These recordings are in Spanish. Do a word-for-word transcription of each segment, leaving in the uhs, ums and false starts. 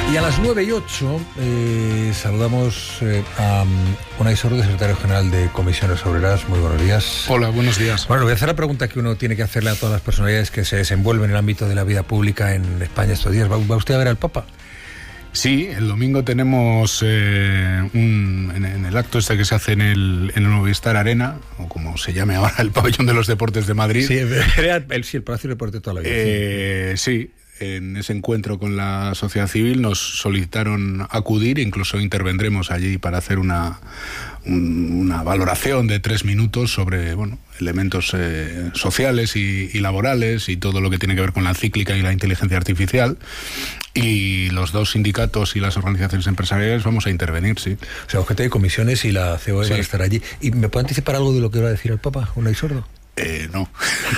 Y a las nueve y ocho eh, saludamos eh, a Unai Sordo, secretario general de Comisiones Obreras. Muy buenos días. Hola, buenos días. Bueno, voy a hacer la pregunta que uno tiene que hacerle a todas las personalidades que se desenvuelven en el ámbito de la vida pública en España estos días. ¿Va, va usted a ver al Papa? Sí, el domingo tenemos eh, un, en, en el acto este que se hace en el, en el Movistar Arena, o como se llame ahora, el Pabellón de los Deportes de Madrid. Sí, el, sí, el Palacio de Deporte de toda la vida. Eh, sí. En ese encuentro con la sociedad civil nos solicitaron acudir, incluso intervendremos allí para hacer una, un, una valoración de tres minutos sobre bueno, elementos eh, sociales y, y laborales y todo lo que tiene que ver con la encíclica y la inteligencia artificial. Y los dos sindicatos y las organizaciones empresariales vamos a intervenir, sí. O sea, objeto de comisiones y la C O E sí. van a estar allí. ¿Y me puede anticipar algo de lo que va a decir el Papa, Unai Sordo? Eh, no.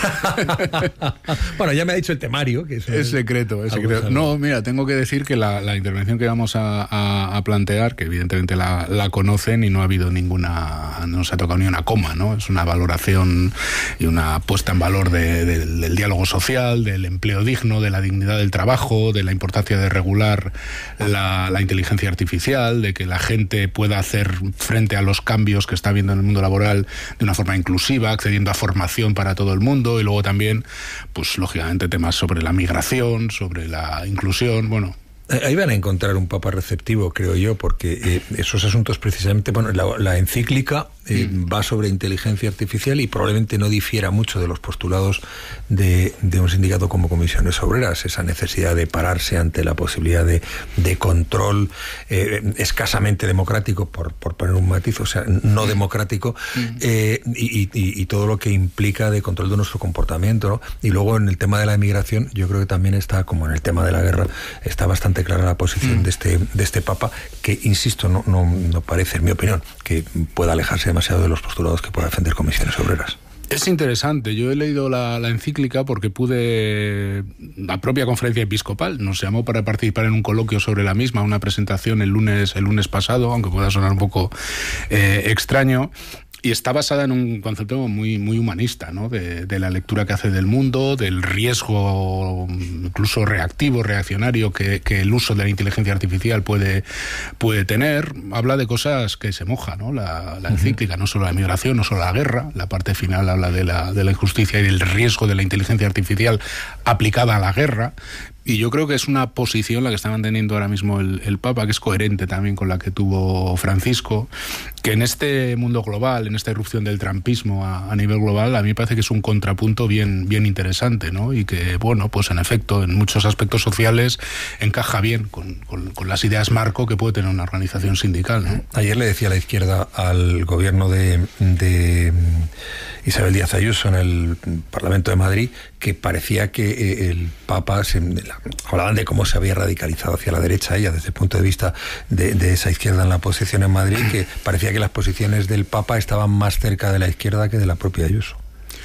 Bueno, ya me ha dicho el temario. Que es, es secreto, es secreto. No, mira, tengo que decir que la, la intervención que vamos a, a, a plantear, que evidentemente la, la conocen y no ha habido ninguna, no se ha tocado ni una coma, ¿no? Es una valoración y una puesta en valor de, de, del diálogo social, del empleo digno, de la dignidad del trabajo, de la importancia de regular la, la inteligencia artificial, de que la gente pueda hacer frente a los cambios que está habiendo en el mundo laboral de una forma inclusiva, accediendo a formación para todo el mundo, y luego también, pues lógicamente, temas sobre la migración, sobre la inclusión, bueno. Ahí van a encontrar un Papa receptivo, creo yo, porque eh, esos asuntos precisamente, bueno, la, la encíclica eh, mm. va sobre inteligencia artificial y probablemente no difiera mucho de los postulados de, de un sindicato como Comisiones Obreras, esa necesidad de pararse ante la posibilidad de, de control eh, escasamente democrático, por, por poner un matiz, o sea, no mm. democrático, mm. Eh, y, y, y todo lo que implica de control de nuestro comportamiento, ¿no? Y luego en el tema de la emigración, yo creo que también está, como en el tema de la guerra, está bastante clara la posición mm. de este de este Papa, que insisto, no, no, no parece, en mi opinión, que pueda alejarse demasiado de los postulados que pueda defender Comisiones Obreras. Es interesante, yo he leído la, la encíclica porque pude, la propia conferencia episcopal nos llamó para participar en un coloquio sobre la misma, una presentación el lunes, el lunes pasado, aunque pueda sonar un poco eh, extraño. Y está basada en un concepto muy, muy humanista, ¿no? De, de la lectura que hace del mundo, del riesgo incluso reactivo, reaccionario que, que el uso de la inteligencia artificial puede, puede tener. Habla de cosas que se moja, ¿no? La, la encíclica, no solo la migración, no solo la guerra. La parte final habla de la, de la injusticia y del riesgo de la inteligencia artificial aplicada a la guerra. Y yo creo que es una posición la que está manteniendo ahora mismo el, el Papa, que es coherente también con la que tuvo Francisco, que en este mundo global, en esta irrupción del trumpismo a, a nivel global, a mí me parece que es un contrapunto bien, bien interesante, ¿no? Y que, bueno, pues en efecto, en muchos aspectos sociales encaja bien con, con, con las ideas marco que puede tener una organización sindical, ¿no? Ayer le decía la izquierda al gobierno de, de Isabel Díaz Ayuso en el Parlamento de Madrid que parecía que el Papa se, la, hablaban de cómo se había radicalizado hacia la derecha ella desde el punto de vista de, de esa izquierda en la oposición en Madrid, que parecía que las posiciones del Papa estaban más cerca de la izquierda que de la propia Ayuso.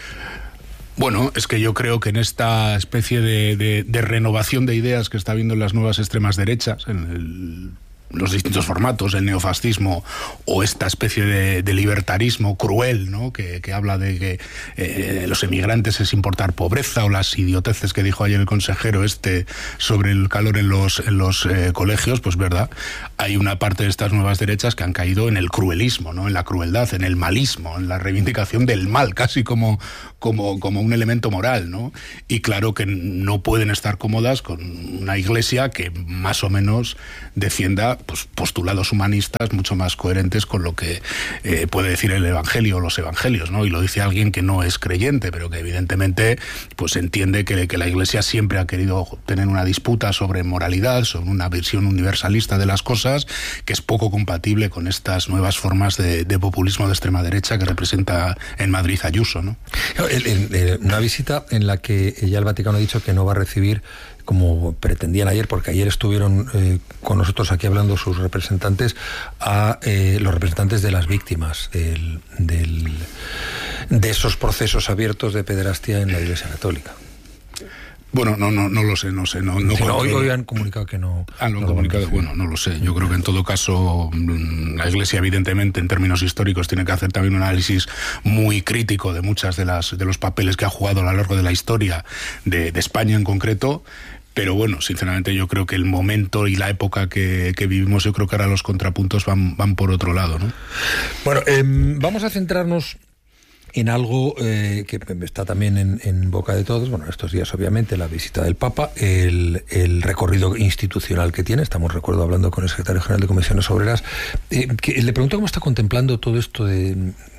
Bueno, es que yo creo que en esta especie de, de, de renovación de ideas que está habiendo en las nuevas extremas derechas, en el los distintos formatos, el neofascismo o esta especie de, de libertarismo cruel, ¿no? que, que habla de que eh, los emigrantes es importar pobreza, o las idioteces que dijo ayer el consejero este sobre el calor en los, en los eh, colegios, pues verdad, hay una parte de estas nuevas derechas que han caído en el cruelismo, ¿no? En la crueldad, en el malismo, en la reivindicación del mal, casi como, como, como un elemento moral, ¿no? Y claro que no pueden estar cómodas con una iglesia que más o menos defienda pues postulados humanistas mucho más coherentes con lo que eh, puede decir el Evangelio o los Evangelios, ¿no? Y lo dice alguien que no es creyente, pero que evidentemente pues entiende que, que la Iglesia siempre ha querido tener una disputa sobre moralidad, sobre una visión universalista de las cosas, que es poco compatible con estas nuevas formas de, de populismo de extrema derecha que representa en Madrid Ayuso, ¿no? El, el, el, una visita en la que ya el Vaticano ha dicho que no va a recibir, como pretendían ayer, porque ayer estuvieron eh, con nosotros aquí hablando sus representantes, a eh, los representantes de las víctimas del, del, de esos procesos abiertos de pederastia en la Iglesia Católica. Bueno, no, no, no lo sé, no sé. No, no sí, no, hoy, hoy han comunicado que no. Ah, lo han no, comunicado, no, bueno, no lo sé. Yo creo que en todo caso la Iglesia, evidentemente, en términos históricos, tiene que hacer también un análisis muy crítico de muchas de las de los papeles que ha jugado a lo largo de la historia de, de España en concreto. Pero bueno, sinceramente yo creo que el momento y la época que, que vivimos, yo creo que ahora los contrapuntos van, van por otro lado, ¿no? Bueno, eh, vamos a centrarnos en algo eh, que está también en, en boca de todos. Bueno, estos días obviamente la visita del Papa, el, el recorrido institucional que tiene. Estamos, recuerdo, hablando con el secretario general de Comisiones Obreras, eh, que le pregunto cómo está contemplando todo esto de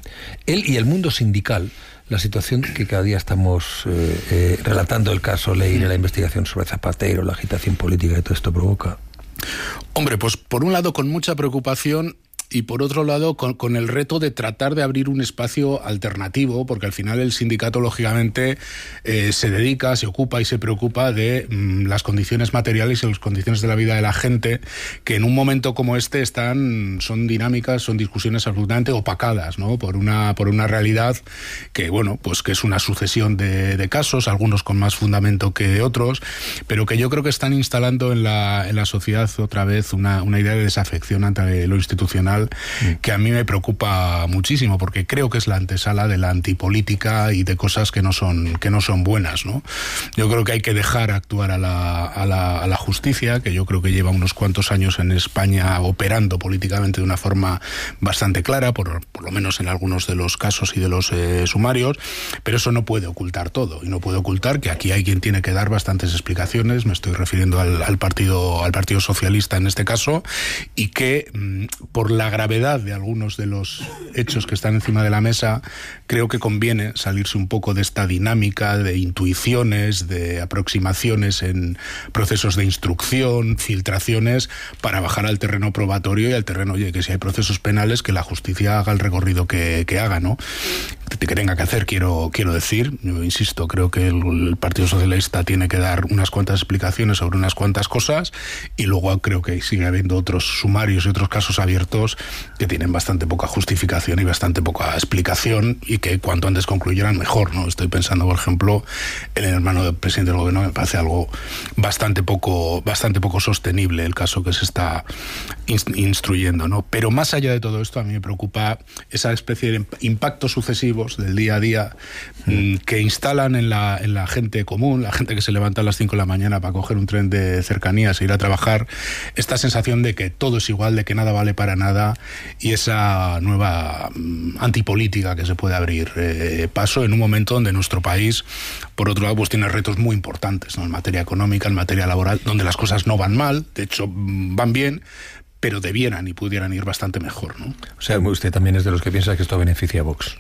él y el mundo sindical, la situación que cada día estamos eh, eh, relatando, el caso Leire, la investigación sobre Zapatero, la agitación política que todo esto provoca. Hombre, pues por un lado con mucha preocupación, y por otro lado con, con el reto de tratar de abrir un espacio alternativo, porque al final el sindicato lógicamente eh, se dedica, se ocupa y se preocupa de mm, las condiciones materiales y las condiciones de la vida de la gente, que en un momento como este están, son dinámicas, son discusiones absolutamente opacadas, ¿no? Por una, por una realidad que, bueno, pues que es una sucesión de, de casos, algunos con más fundamento que otros, pero que yo creo que están instalando en la, en la sociedad otra vez una, una idea de desafección ante lo institucional, que a mí me preocupa muchísimo, porque creo que es la antesala de la antipolítica y de cosas que no son, que no son buenas, ¿no? Yo creo que hay que dejar actuar a la, a la, a la justicia, que yo creo que lleva unos cuantos años en España operando políticamente de una forma bastante clara, por, por lo menos en algunos de los casos y de los eh, sumarios, pero eso no puede ocultar todo, y no puede ocultar que aquí hay quien tiene que dar bastantes explicaciones. Me estoy refiriendo al, al partido, al Partido Socialista en este caso, y que mmm, por la gravedad de algunos de los hechos que están encima de la mesa, creo que conviene salirse un poco de esta dinámica de intuiciones, de aproximaciones en procesos de instrucción, filtraciones, para bajar al terreno probatorio y al terreno, oye, que si hay procesos penales, que la justicia haga el recorrido que, que haga, ¿no? Que tenga que hacer, quiero, quiero decir, yo insisto, creo que el, el Partido Socialista tiene que dar unas cuantas explicaciones sobre unas cuantas cosas, y luego creo que sigue habiendo otros sumarios y otros casos abiertos que tienen bastante poca justificación y bastante poca explicación, y que cuanto antes concluyeran mejor, ¿no? Estoy pensando, por ejemplo, en el hermano del presidente del gobierno. Me parece algo bastante poco, bastante poco sostenible el caso que se está instruyendo, ¿no? Pero más allá de todo esto, a mí me preocupa esa especie de impactos sucesivos del día a día mm. que instalan en la, en la gente común, la gente que se levanta a las cinco de la mañana para coger un tren de cercanías e ir a trabajar, esta sensación de que todo es igual, de que nada vale para nada, y esa nueva mm, antipolítica que se puede abrir eh, paso en un momento donde nuestro país, por otro lado, pues tiene retos muy importantes, ¿no? En materia económica, en materia laboral, donde las cosas no van mal, de hecho van bien, pero debieran y pudieran ir bastante mejor, ¿no? O sea, usted también es de los que piensa que esto beneficia a Vox.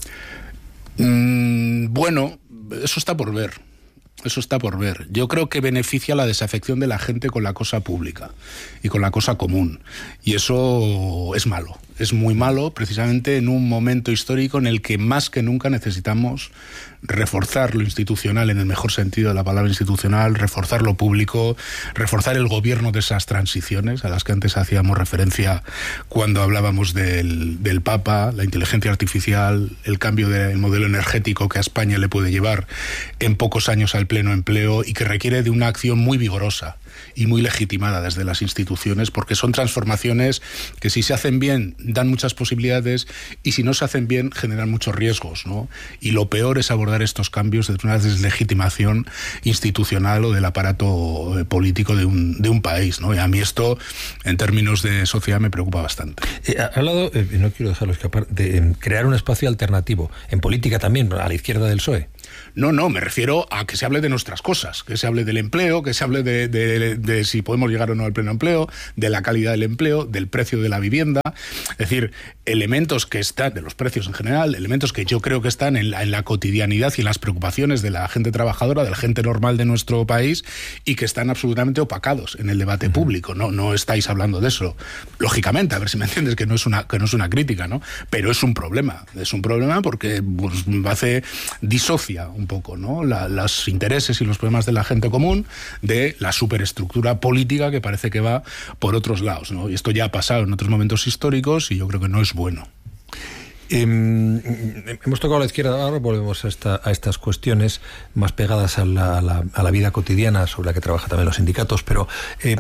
Mm, bueno, eso está por ver. Eso está por ver. Yo creo que beneficia la desafección de la gente con la cosa pública y con la cosa común. Y eso es malo. Es muy malo, precisamente en un momento histórico en el que más que nunca necesitamos reforzar lo institucional, en el mejor sentido de la palabra institucional, reforzar lo público, reforzar el gobierno de esas transiciones a las que antes hacíamos referencia cuando hablábamos del, del Papa, la inteligencia artificial, el cambio del modelo energético que a España le puede llevar en pocos años al pleno empleo, y que requiere de una acción muy vigorosa y muy legitimada desde las instituciones, porque son transformaciones que, si se hacen bien, dan muchas posibilidades, y si no se hacen bien, generan muchos riesgos, ¿no? Y lo peor es abordar estos cambios desde una deslegitimación institucional o del aparato político de un, de un país, ¿no? Y a mí esto, en términos de sociedad, me preocupa bastante. Eh, ha hablado, eh, no quiero dejarlo escapar, de eh, crear un espacio alternativo, en política también, a la izquierda del P S O E. No, no, me refiero a que se hable de nuestras cosas, que se hable del empleo, que se hable de, de, de si podemos llegar o no al pleno empleo, de la calidad del empleo, del precio de la vivienda. Es decir, elementos que están, de los precios en general, elementos que yo creo que están en la, en la cotidianidad y en las preocupaciones de la gente trabajadora, de la gente normal de nuestro país, y que están absolutamente opacados en el debate uh-huh. público. No, no estáis hablando de eso. Lógicamente, a ver si me entiendes, que no es una, que no es una crítica, ¿no? Pero es un problema. Es un problema porque pues, hace disocia un poco, ¿no? La, los intereses y los problemas de la gente común de la superestructura política que parece que va por otros lados, ¿no? Y esto ya ha pasado en otros momentos históricos, y yo creo que no es bueno. Eh, hemos tocado a la izquierda, ahora volvemos a, esta, a estas cuestiones más pegadas a la, a, la, a la vida cotidiana, sobre la que trabajan también los sindicatos, pero eh,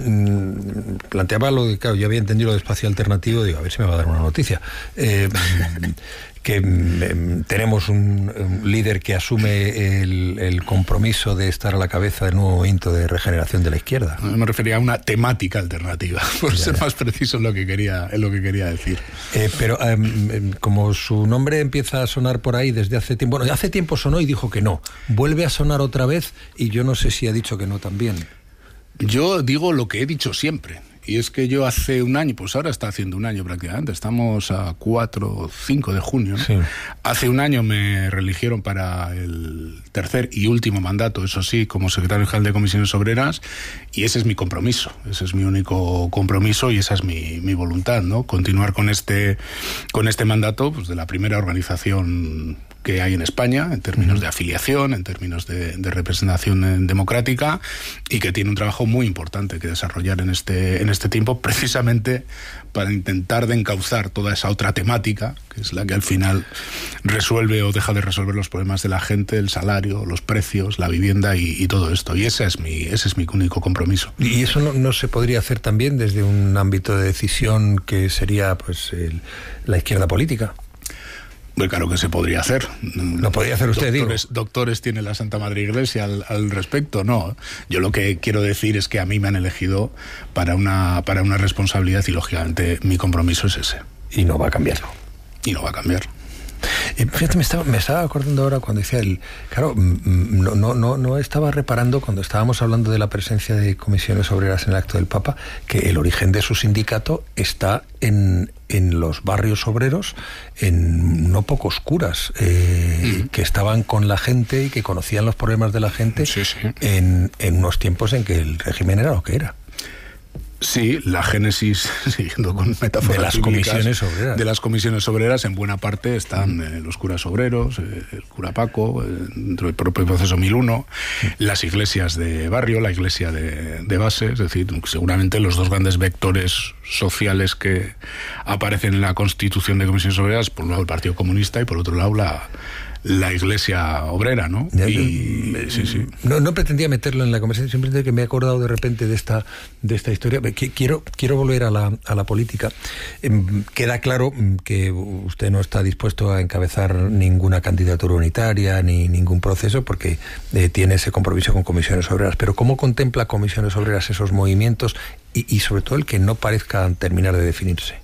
planteaba lo que, claro, yo había entendido lo de espacio alternativo, digo, a ver si me va a dar una noticia. Eh, que mm, tenemos un, un líder que asume el, el compromiso de estar a la cabeza del nuevo movimiento de regeneración de la izquierda. Me refería a una temática alternativa, por ya, ser ya. más preciso en lo que quería, en lo que quería decir. Eh, pero um, como su nombre empieza a sonar por ahí desde hace tiempo, bueno, hace tiempo sonó y dijo que no, vuelve a sonar otra vez y yo no sé si ha dicho que no también. Yo digo lo que he dicho siempre. Y es que yo hace un año, pues ahora está haciendo un año prácticamente, estamos a cuatro o cinco de junio, ¿no? Sí. Hace un año me reeligieron para el tercer y último mandato, eso sí, como secretario general de Comisiones Obreras, y ese es mi compromiso, ese es mi único compromiso y esa es mi, mi voluntad, ¿no? Continuar con este, con este mandato, pues de la primera organización que hay en España, en términos de afiliación, en términos de, de representación democrática, y que tiene un trabajo muy importante que desarrollar en este, en este tiempo, precisamente para intentar de encauzar toda esa otra temática, que es la que al final resuelve o deja de resolver los problemas de la gente, el salario, los precios, la vivienda y, y todo esto. Y ese es mi, ese es mi único compromiso. ¿Y eso no, no se podría hacer también desde un ámbito de decisión que sería pues el, la izquierda política? Pues claro que se podría hacer. ¿Lo podría hacer usted, doctores, digo? Doctores tiene la Santa Madre Iglesia al, al respecto, no. Yo lo que quiero decir es que a mí me han elegido para una, para una responsabilidad y, lógicamente, mi compromiso es ese. Y no va a cambiarlo. Y no va a cambiar. Eh, fíjate, me estaba, me estaba acordando ahora cuando decía el... Claro, no, no, no, no estaba reparando cuando estábamos hablando de la presencia de comisiones obreras en el acto del Papa, que el origen de su sindicato está en, en los barrios obreros, en no pocos curas, eh, mm. que estaban con la gente y que conocían los problemas de la gente sí, sí. En, en unos tiempos en que el régimen era lo que era. Sí, la génesis, siguiendo con metáforas de las comisiones obreras. De las comisiones obreras, en buena parte están eh, los curas obreros, eh, el cura Paco, eh, dentro del propio proceso mil uno, las iglesias de barrio, la iglesia de, de base, es decir, seguramente los dos grandes vectores sociales que aparecen en la constitución de comisiones obreras, por un lado el Partido Comunista y por otro lado la... la iglesia obrera, ¿no? Ya, y, no, sí, sí. No, no pretendía meterlo en la conversación, simplemente que me he acordado de repente de esta, de esta historia. Quiero, quiero volver a la, a la política. Eh, queda claro que usted no está dispuesto a encabezar ninguna candidatura unitaria ni ningún proceso porque eh, tiene ese compromiso con comisiones obreras. Pero ¿cómo contempla comisiones obreras esos movimientos y, y sobre todo el que no parezcan terminar de definirse?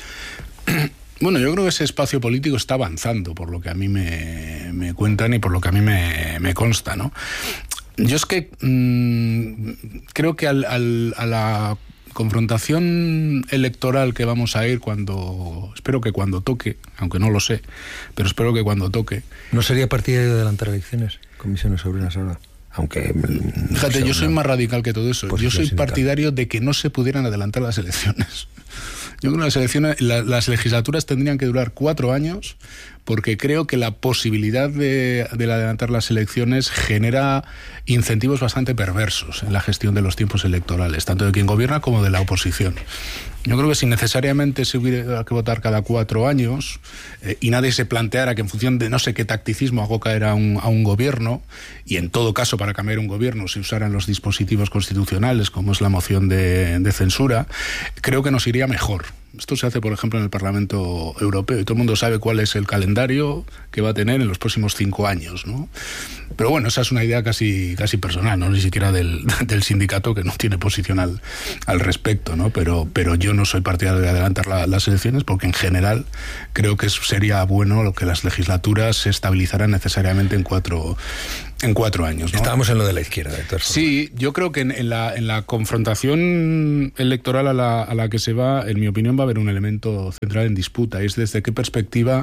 Bueno, yo creo que ese espacio político está avanzando, por lo que a mí me, me cuentan y por lo que a mí me, me consta, ¿no? Yo es que mmm, creo que al, al, a la confrontación electoral que vamos a ir cuando, espero que cuando toque, aunque no lo sé, pero espero que cuando toque... ¿No sería partidario de adelantar elecciones, comisiones obreras ahora? Aunque... Fíjate, yo soy más radical que todo eso. Yo soy partidario de que no se pudieran adelantar las elecciones. Yo creo que las elecciones, la, las legislaturas tendrían que durar cuatro años porque creo que la posibilidad de, de adelantar las elecciones genera incentivos bastante perversos en la gestión de los tiempos electorales, tanto de quien gobierna como de la oposición. Yo creo que si necesariamente se hubiera que votar cada cuatro años eh, y nadie se planteara que en función de no sé qué tacticismo hago caer a un, a un gobierno, y en todo caso para cambiar un gobierno se usaran los dispositivos constitucionales como es la moción de, de censura, creo que nos iría mejor. Esto se hace, por ejemplo, en el Parlamento Europeo y todo el mundo sabe cuál es el calendario que va a tener en los próximos cinco años, ¿no? Pero bueno, esa es una idea casi, casi personal, no ni siquiera del, del sindicato, que no tiene posición al, al respecto, ¿no? Pero, pero yo no soy partidario de adelantar la, las elecciones porque en general creo que sería bueno lo que las legislaturas se estabilizaran necesariamente en cuatro en cuatro años, ¿no? Estábamos en lo de la izquierda, de todas formas. Sí, yo creo que en, en, la, en la confrontación electoral a la, a la que se va, en mi opinión, va a haber un elemento central en disputa, y es desde qué perspectiva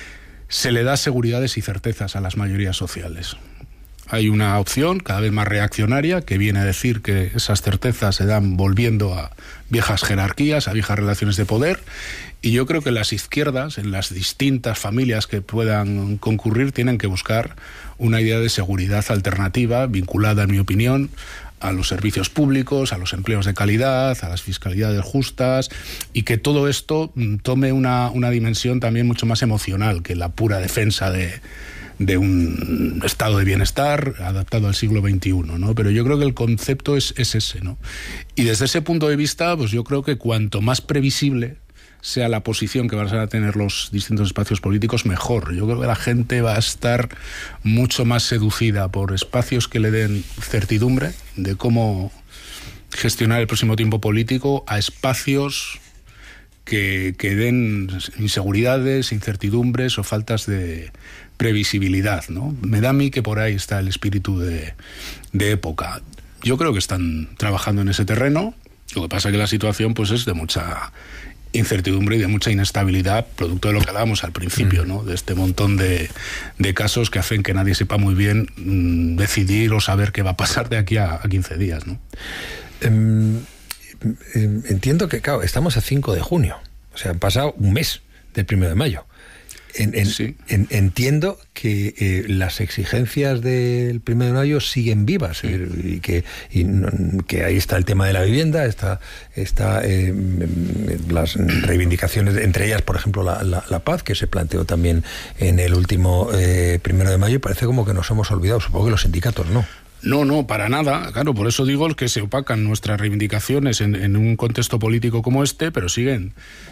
se le da seguridades y certezas a las mayorías sociales. Hay una opción cada vez más reaccionaria que viene a decir que esas certezas se dan volviendo a viejas jerarquías, a viejas relaciones de poder, y yo creo que las izquierdas, en las distintas familias que puedan concurrir, tienen que buscar una idea de seguridad alternativa, vinculada, en mi opinión, a los servicios públicos, a los empleos de calidad, a las fiscalidades justas, y que todo esto tome una, una dimensión también mucho más emocional que la pura defensa de, de un estado de bienestar adaptado al siglo veintiuno, ¿no? Pero yo creo que el concepto es, es ese, ¿no? Y desde ese punto de vista, pues yo creo que cuanto más previsible sea la posición que van a tener los distintos espacios políticos, mejor. Yo creo que la gente va a estar mucho más seducida por espacios que le den certidumbre de cómo gestionar el próximo tiempo político, a espacios que, que den inseguridades, incertidumbres o faltas de previsibilidad, ¿no? Me da a mí que por ahí está el espíritu de, de época. Yo creo que están trabajando en ese terreno. Lo que pasa es que la situación pues es de mucha incertidumbre y de mucha inestabilidad, producto de lo que hablábamos al principio, ¿no? De este montón de, de casos que hacen que nadie sepa muy bien mmm, decidir o saber qué va a pasar de aquí a, a quince días, ¿no? Um, entiendo que, claro, estamos a cinco de junio, o sea, han pasado un mes del primero de mayo. En, en, sí. en, entiendo que eh, las exigencias del primero de mayo siguen vivas, sí. eh, y, que, y que ahí está el tema de la vivienda, está, está eh, las reivindicaciones, entre ellas, por ejemplo, la, la, la paz, que se planteó también en el último eh, primero de mayo, y parece como que nos hemos olvidado, supongo que los sindicatos no. No, no, para nada. Claro, por eso digo que se opacan nuestras reivindicaciones en, en un contexto político como este, pero siguen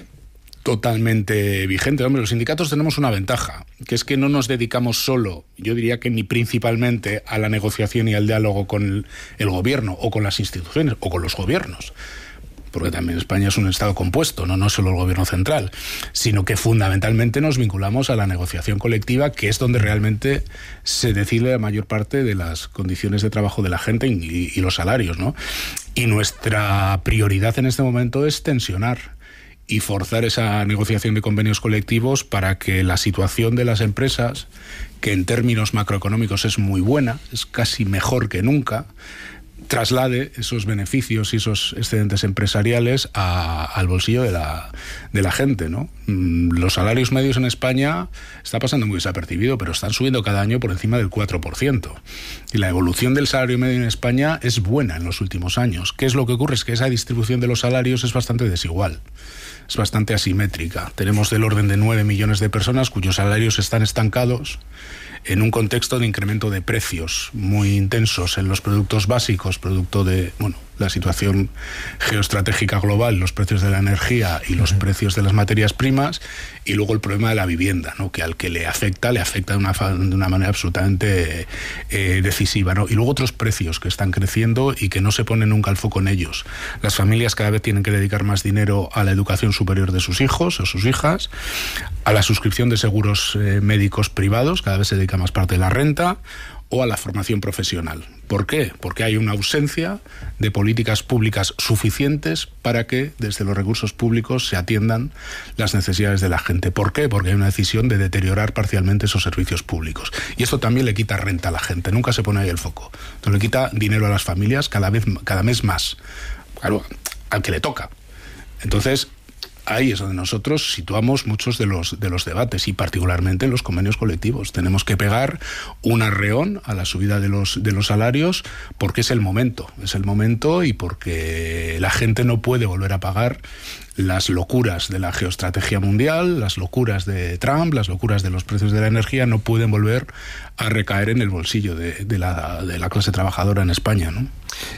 totalmente vigente. Hombre, los sindicatos tenemos una ventaja, que es que no nos dedicamos solo, yo diría que ni principalmente, a la negociación y al diálogo con el, el gobierno o con las instituciones o con los gobiernos, porque también España es un Estado compuesto, no, no solo el gobierno central, sino que fundamentalmente nos vinculamos a la negociación colectiva, que es donde realmente se decide la mayor parte de las condiciones de trabajo de la gente y, y los salarios, ¿no? Y nuestra prioridad en este momento es tensionar y forzar esa negociación de convenios colectivos para que la situación de las empresas, que en términos macroeconómicos es muy buena, es casi mejor que nunca, traslade esos beneficios y esos excedentes empresariales a, al bolsillo de la, de la gente, ¿no? Los salarios medios en España está pasando muy desapercibido, pero están subiendo cada año por encima del cuatro por ciento. Y la evolución del salario medio en España es buena en los últimos años. ¿Qué es lo que ocurre? Es que esa distribución de los salarios es bastante desigual. Es bastante asimétrica. Tenemos del orden de nueve millones de personas cuyos salarios están estancados en un contexto de incremento de precios muy intensos en los productos básicos, producto de, bueno, la situación geoestratégica global, los precios de la energía y los precios de las materias primas, y luego el problema de la vivienda, ¿no? Que al que le afecta, le afecta de una, de una manera absolutamente eh, decisiva, ¿no? Y luego otros precios que están creciendo y que no se pone nunca el foco en ellos. Las familias cada vez tienen que dedicar más dinero a la educación superior de sus hijos o sus hijas, a la suscripción de seguros eh, médicos privados, cada vez se dedica más parte de la renta, o a la formación profesional. ¿Por qué? Porque hay una ausencia de políticas públicas suficientes para que desde los recursos públicos se atiendan las necesidades de la gente. ¿Por qué? Porque hay una decisión de deteriorar parcialmente esos servicios públicos. Y esto también le quita renta a la gente, nunca se pone ahí el foco. Entonces le quita dinero a las familias cada vez, cada mes más. Claro, al que le toca. Entonces, ahí es donde nosotros situamos muchos de los, de los debates, y particularmente en los convenios colectivos. Tenemos que pegar un arreón a la subida de los, de los salarios, porque es el momento, es el momento y porque la gente no puede volver a pagar las locuras de la geoestrategia mundial, las locuras de Trump, las locuras de los precios de la energía, no pueden volver a recaer en el bolsillo de, de, la, de la clase trabajadora en España, ¿no?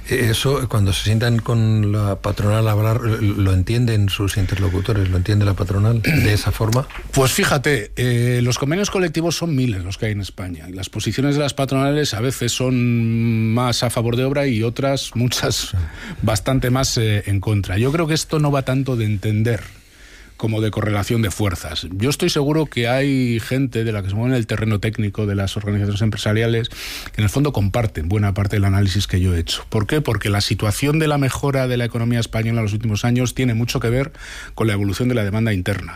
Eso, cuando se sientan con la patronal a hablar, ¿lo entienden sus interlocutores? ¿Lo entiende la patronal de esa forma? Pues fíjate, eh, los convenios colectivos son miles los que hay en España. Y las posiciones de las patronales a veces son más a favor de obra y otras, muchas, bastante más eh, en contra. Yo creo que esto no va tanto de entender como de correlación de fuerzas. Yo estoy seguro que hay gente de la que se mueve en el terreno técnico de las organizaciones empresariales que en el fondo comparten buena parte del análisis que yo he hecho. ¿Por qué? Porque la situación de la mejora de la economía española en los últimos años tiene mucho que ver con la evolución de la demanda interna.